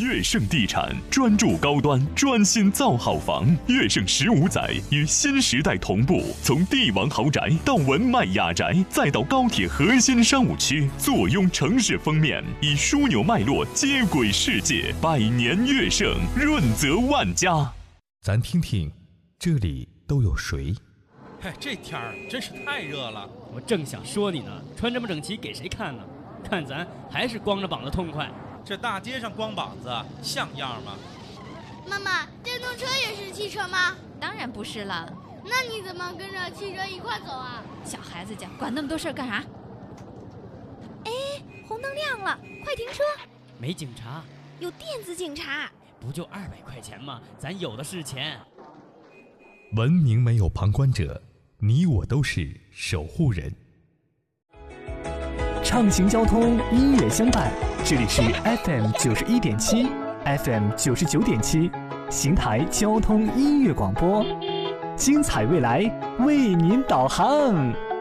悦盛地产，专注高端，专心造好房。悦盛15载与新时代同步，从帝王豪宅到文迈雅宅，再到高铁核心商务区，坐拥城市封面，以枢纽脉络接轨世界。百年悦盛，润泽万家。 咱听听，这里都有谁？ 哎，这天儿真是太热了。 我正想说你呢，穿这么整齐给谁看呢？看咱还是光着膀子痛快。 这大街上光膀子像样吗？ 妈妈，电动车也是汽车吗？ 当然不是了。 那你怎么跟着汽车一块走啊？ 小孩子家管那么多事儿干啥？哎，红灯亮了，快停车！ 没警察， 有电子警察。 不就200块钱吗？咱有的是钱。 文明没有旁观者，你我都是守护人。 畅行交通，音乐相伴，这里是 FM 91.7 FM 99.7邢台交通音乐广播，精彩未来为您导航。